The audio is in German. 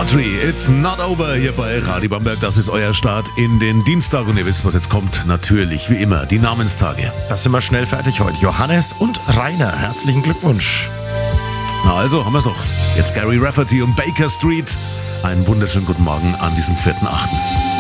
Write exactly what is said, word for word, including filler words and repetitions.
Daughtry, it's not over hier bei Radio Bamberg. Das ist euer Start in den Dienstag und ihr wisst, was jetzt kommt. Natürlich, wie immer, die Namenstage. Das sind wir schnell fertig heute. Johannes und Rainer, herzlichen Glückwunsch. Na also, haben wir's doch. Jetzt Gary Rafferty und Baker Street. Einen wunderschönen guten Morgen an diesem vierten achten